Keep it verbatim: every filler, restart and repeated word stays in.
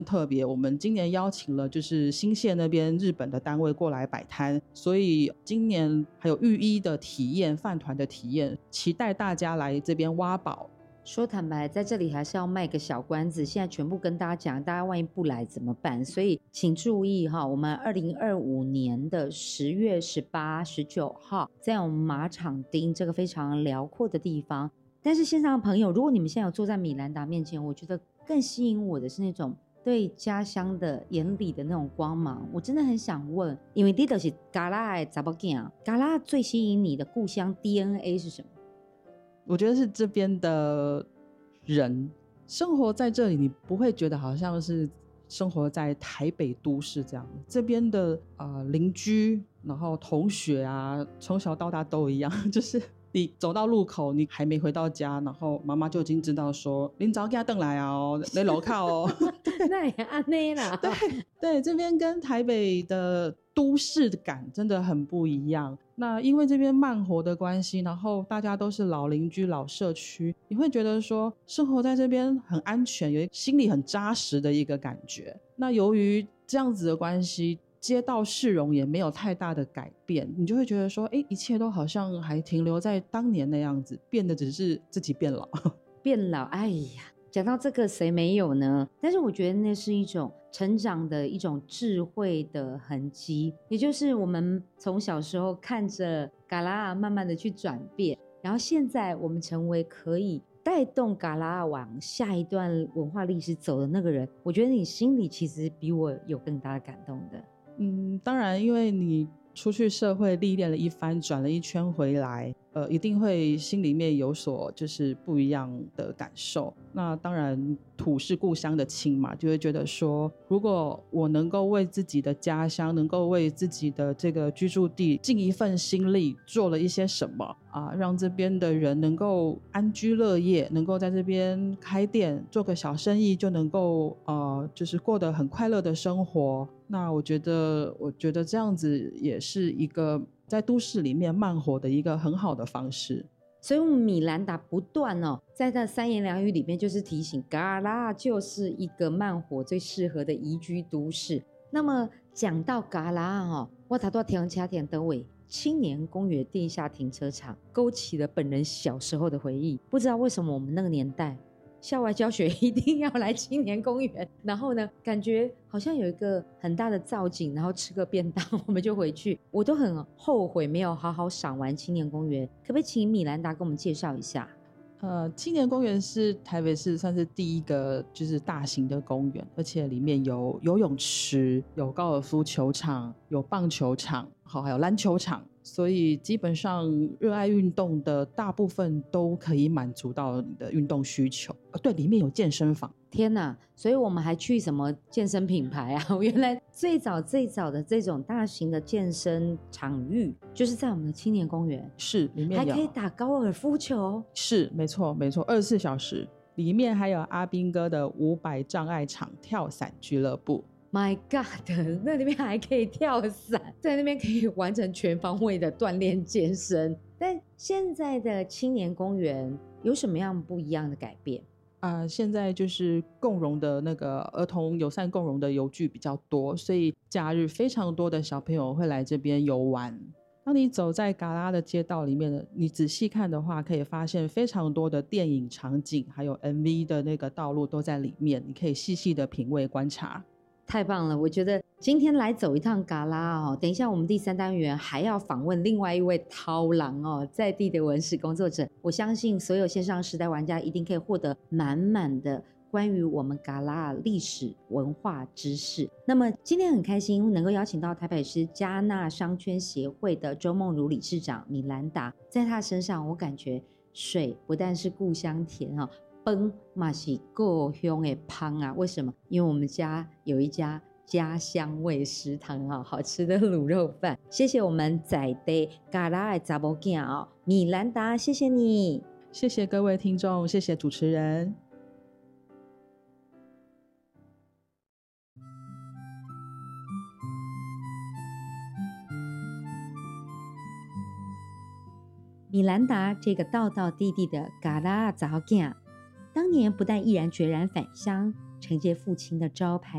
特别，我们今年邀请了就是新泻那边日本的单位过来摆摊，所以今年还有浴衣的体验、饭团的体验，期待大家来这边挖宝。 说坦白，在这里还是要卖个小关子，现在全部跟大家讲，大家万一不来怎么办？所以请注意哈，我们二零二五年的十月十八、十九号，在我们马场町这个非常辽阔的地方。但是线上的朋友，如果你们现在有坐在米兰达面前，我觉得更吸引我的是那种对家乡的眼里的那种光芒。我真的很想问，因为你就是嘎拉的查某囝，嘎拉最吸引你的故乡 D N A 是什么？ 我觉得是这边的人生活在这里，你不会觉得好像是生活在台北都市这样。这边的呃邻居，然后同学啊，从小到大都一样，就是你走到路口，你还没回到家，然后妈妈就已经知道说你早给他等来啊哦，你楼靠哦。 那也安内啦。 对对，这边跟台北的都市感真的很不一样。那因为这边慢活的关系，然后大家都是老邻居、老社区，你会觉得说生活在这边很安全，有心里很扎实的一个感觉。那由于这样子的关系，街道市容也没有太大的改变，你就会觉得说，哎，一切都好像还停留在当年的样子，变的只是自己变老。 变老，哎呀。讲到这个谁没有呢？但是我觉得那是一种成长的一种智慧的痕迹，也就是我们从小时候看着嘎拉慢慢的去转变，然后现在我们成为可以带动嘎拉往下一段文化历史走的那个人。我觉得你心里其实比我有更大的感动的。 嗯，当然因为你出去社会历练了一番，转了一圈回来，呃，一定会心里面有所就是不一样的感受。那当然土是故乡的亲嘛，就会觉得说，如果我能够为自己的家乡，能够为自己的这个居住地尽一份心力，做了一些什么啊，让这边的人能够安居乐业，能够在这边开店做个小生意，就能够呃，就是过得很快乐的生活。那我觉得我觉得这样子也是一个在都市里面慢活的一个很好的方式。 所以我们米兰达不断哦，在这三言两语里面就是提醒，嘎拉就是一个慢活最适合的宜居都市。那么讲到嘎拉哦，我打到田家田德伟青年公园地下停车场，勾起了本人小时候的回忆。不知道为什么我们那个年代校外教学一定要来青年公园，然后呢感觉好像有一个很大的造景，然后吃个便当我们就回去。我都很后悔没有好好赏完青年公园，可不可以请米兰达跟我们介绍一下？ 呃，青年公园是台北市算是第一个就是大型的公园，而且里面有游泳池，有高尔夫球场，有棒球场，好，还有篮球场，所以基本上热爱运动的大部分都可以满足到你的运动需求。呃，对，里面有健身房。 天哪，所以我们还去什么健身品牌啊？原来最早最早的这种大型的健身场域就是在我们的青年公园， 是里面有还可以打高尔夫球。 是没错没错，二十四小时。里面还有阿兵哥的五百障碍场跳伞俱乐部。 My God， 那里面还可以跳伞，在那边可以完成全方位的锻炼健身。但现在的青年公园有什么样不一样的改变？ 啊、呃，现在就是共融的那个儿童友善共融的游具比较多，所以假日非常多的小朋友会来这边游玩。当你走在嘎拉的街道里面，你仔细看的话，可以发现非常多的电影场景，还有 M V 的那个道路都在里面，你可以细细的品味观察。 太棒了，我觉得今天来走一趟嘎拉哦，等一下我们第三单元还要访问另外一位涛郎哦，在地的文史工作者。我相信所有线上时代玩家一定可以获得满满的关于我们嘎拉历史文化知识。那么今天很开心能够邀请到台北市嘉纳商圈协会的周梦如理事长米兰达，在他身上我感觉水不但是故乡甜哦，饭嘛是故乡的香啊！为什么？因为我们家有一家家乡味食堂啊，好吃的卤肉饭。谢谢我们在地嘎拉的查某囝哦，米兰达，谢谢你， 谢谢各位听众，谢谢主持人。 米兰达这个道道地地的嘎拉查某囝，当年不但毅然决然返乡， 承接父亲的招牌。